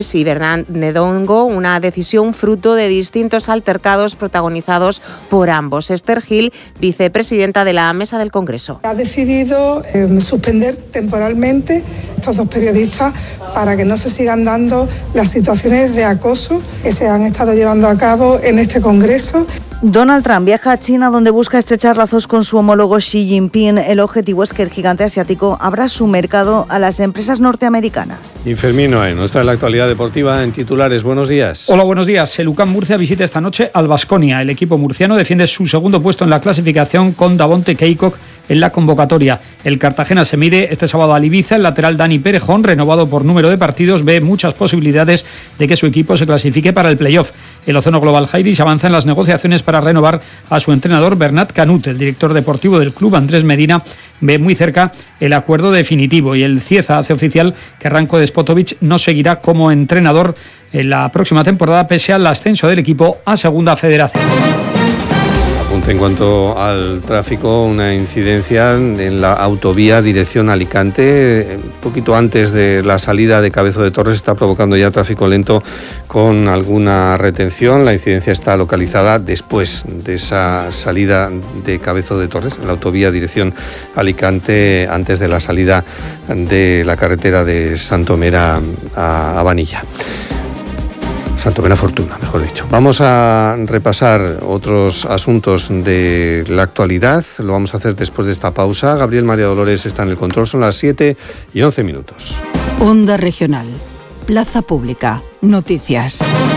y Bernat Nedongo, una decisión fruto de distintos altercados protagonizados por ambos. Esther Gil, vicepresidenta de la Mesa del Congreso. Ha decidido suspender temporalmente estos dos periodistas para que no se sigan dando las situaciones de acoso que se han estado llevando a cabo en este Congreso. Donald Trump viaja a China, donde busca estrechar lazos con su homólogo Xi Jinping. El objetivo es que el gigante asiático abra su mercado a las empresas norteamericanas. Y Fermín Noé nos trae la actualidad deportiva en titulares. Buenos días. Hola, buenos días. El UCAM Murcia visita esta noche al Baskonia. El equipo murciano defiende su segundo puesto en la clasificación con Davonte Keikok en la convocatoria. El Cartagena se mide este sábado al Ibiza. El lateral Dani Perejón, renovado por número de partidos, ve muchas posibilidades de que su equipo se clasifique para el playoff. El Ozono Global Jairis avanza en las negociaciones para renovar a su entrenador Bernat Canut. El director deportivo del club, Andrés Medina, ve muy cerca el acuerdo definitivo, y el Cieza hace oficial que Ranko Despotovic no seguirá como entrenador en la próxima temporada pese al ascenso del equipo a Segunda Federación. En cuanto al tráfico, una incidencia en la autovía dirección Alicante, un poquito antes de la salida de Cabezo de Torres, está provocando ya tráfico lento con alguna retención. La incidencia está localizada después de esa salida de Cabezo de Torres, en la autovía dirección Alicante, antes de la salida de la carretera de Santomera a Vanilla. Santomera Fortuna, mejor dicho. Vamos a repasar otros asuntos de la actualidad. Lo vamos a hacer después de esta pausa. Gabriel María Dolores está en el control. Son las 7:11. Onda Regional. Plaza Pública. Noticias.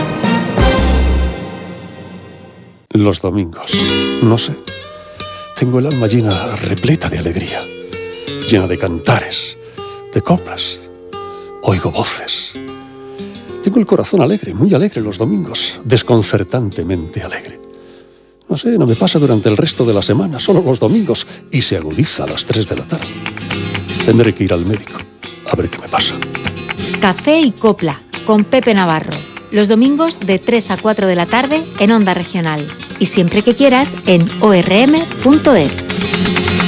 Los domingos. No sé. Tengo el alma llena, repleta de alegría. Llena de cantares, de coplas. Oigo voces. Tengo el corazón alegre, muy alegre los domingos, desconcertantemente alegre. No sé, no me pasa durante el resto de la semana, solo los domingos, y se agudiza a las 3 de la tarde. Tendré que ir al médico, a ver qué me pasa. Café y Copla, con Pepe Navarro. Los domingos de 3 a 4 de la tarde en Onda Regional. Y siempre que quieras en orm.es.